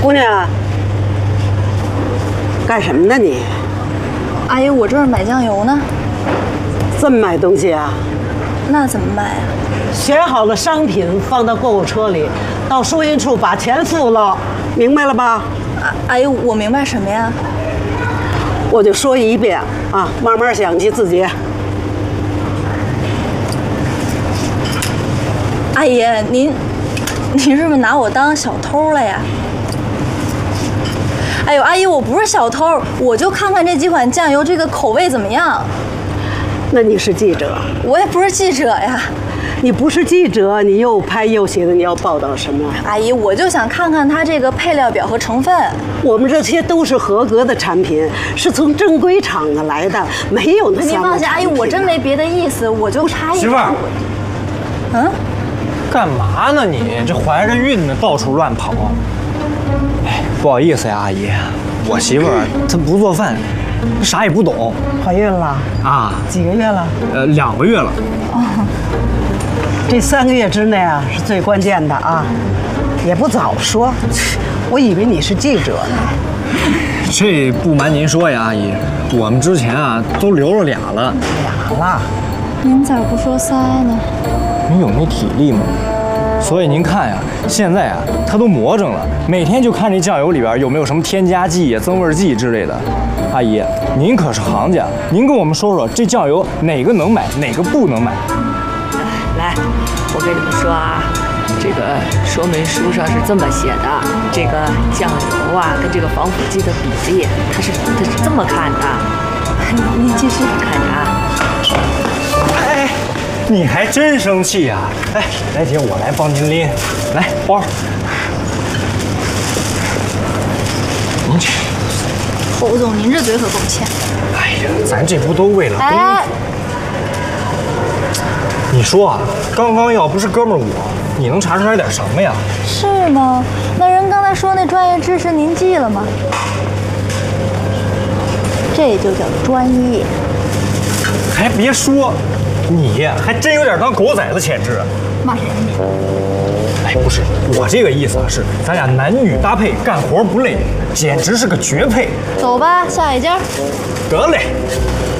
姑娘，干什么呢你？ 阿姨，我这儿买酱油呢。 这么买东西啊？ 那怎么买啊？ 选好了商品放到购物车里，到收银处把钱付了，明白了吧？ 阿姨，我明白什么呀？ 我就说一遍啊，慢慢想起自己。 阿姨，您是不是拿我当小偷了呀？哎呦，阿姨，我不是小偷，我就看看这几款酱油这个口味怎么样。 那你是记者？ 我也不是记者呀。 你不是记者，你又拍又写的，你要报道什么？ 阿姨，我就想看看它这个配料表和成分。 我们这些都是合格的产品，是从正规厂子来的，没有那。 您放心，阿姨，我真没别的意思，我就差一。 媳妇儿， 嗯， 干嘛呢你？这怀着孕呢，到处乱跑。哎，不好意思呀，阿姨，我媳妇儿她不做饭，啥也不懂。 怀孕了啊？ 几个月了 ？2个月了。 哦，这3个月之内啊是最关键的啊，也不早说，我以为你是记者呢。 这不瞒您说呀，阿姨，我们之前啊都留了俩了。 俩了？ 您咋不说仨呢？ 您有那体力吗？所以您看呀，现在啊，它都魔怔了，每天就看这酱油里边有没有什么添加剂、增味剂之类的。阿姨，您可是行家，您跟我们说说，这酱油哪个能买，哪个不能买？ 来，我跟你们说啊，这个说明书上是这么写的，这个酱油啊跟这个防腐剂的比例，它是这么看的。你继续看着啊。 哎，你还真生气呀？哎，来姐，我来帮您拎，来包。您这， 侯总，您这嘴可够欠。 哎呀，咱这不都为了哎， 你说啊，刚刚要不是哥们儿我，你能查出来点什么呀？ 是吗？那人刚才说那专业知识您记了吗？这就叫专业。 还别说，你还真有点当狗仔的潜质。 骂谁呢你？ 哎，不是，我这个意思啊是，咱俩男女搭配，干活不累，简直是个绝配。 走吧，下一家。 得嘞。